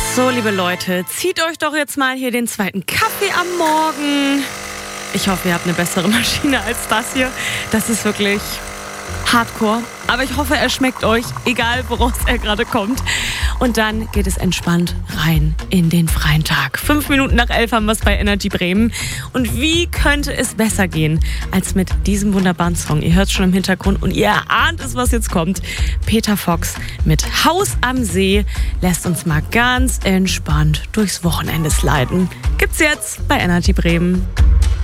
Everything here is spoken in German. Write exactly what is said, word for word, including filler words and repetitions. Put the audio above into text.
So, liebe Leute, zieht euch doch jetzt mal hier den zweiten Kaffee am Morgen. Ich hoffe, ihr habt eine bessere Maschine als das hier. Das ist wirklich hardcore. Aber ich hoffe, er schmeckt euch, egal woraus er gerade kommt. Und dann geht es entspannt rein in den freien Tag. Fünf Minuten nach elf haben wir es bei Energy Bremen. Und wie könnte es besser gehen als mit diesem wunderbaren Song? Ihr hört es schon im Hintergrund und ihr ahnt es, was jetzt kommt. Peter Fox mit Haus am See lässt uns mal ganz entspannt durchs Wochenende sliden. Gibt's jetzt bei Energy Bremen.